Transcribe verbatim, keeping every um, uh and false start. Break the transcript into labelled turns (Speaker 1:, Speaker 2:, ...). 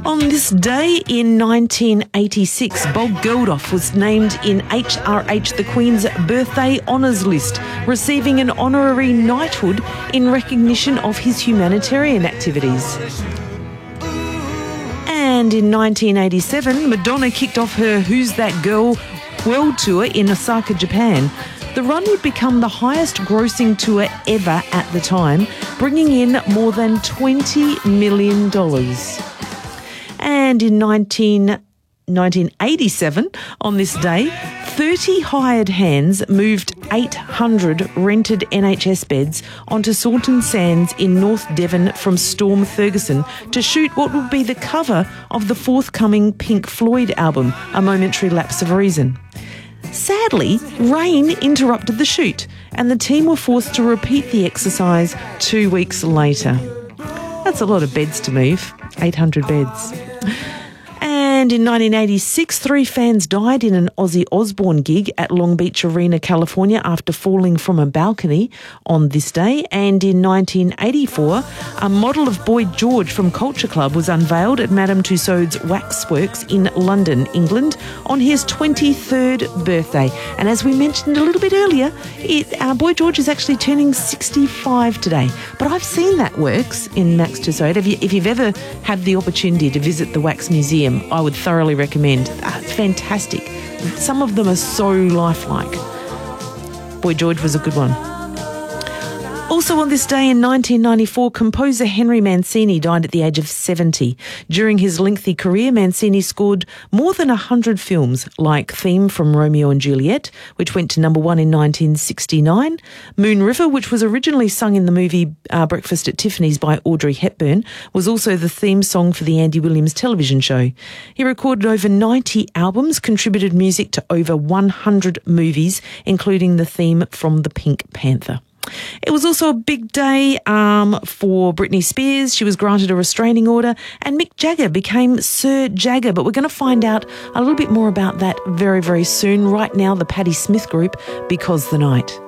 Speaker 1: On this day in nineteen eighty-six, Bob Geldof was named in H R H the Queen's Birthday Honours List, receiving an honorary knighthood in recognition of his humanitarian activities. And in nineteen eighty-seven, Madonna kicked off her Who's That Girl world tour in Osaka, Japan. The run would become the highest grossing tour ever at the time, bringing in more than twenty million dollars. And in nineteen eighty-seven, on this day, thirty hired hands moved eight hundred rented N H S beds onto Saunton Sands in North Devon from Storm Ferguson to shoot what would be the cover of the forthcoming Pink Floyd album, A Momentary Lapse of Reason. Sadly, rain interrupted the shoot and the team were forced to repeat the exercise two weeks later. That's a lot of beds to move, eight hundred beds. And in nineteen eighty-six, three fans died in an Ozzy Osbourne gig at Long Beach Arena, California, after falling from a balcony on this day. And in nineteen eighty-four, a model of Boy George from Culture Club was unveiled at Madame Tussauds Waxworks in London, England, on his twenty-third birthday. And as we mentioned a little bit earlier, it, uh, Boy George is actually turning sixty-five today. But I've seen that works in Max Tussauds. If, you, if you've ever had the opportunity to visit the Wax Museum, I would thoroughly recommend. Uh, it's fantastic. Some of them are so lifelike. Boy George was a good one. Also on this day in nineteen ninety-four, composer Henry Mancini died at the age of seventy. During his lengthy career, Mancini scored more than one hundred films, like Theme from Romeo and Juliet, which went to number one in nineteen sixty-nine, Moon River, which was originally sung in the movie uh, Breakfast at Tiffany's by Audrey Hepburn, was also the theme song for the Andy Williams television show. He recorded over ninety albums, contributed music to over one hundred movies, including the theme from The Pink Panther. It was also a big day um, for Britney Spears. She was granted a restraining order and Mick Jagger became Sir Jagger. But we're going to find out a little bit more about that very, very soon. Right now, the Patti Smith Group, Because the Night.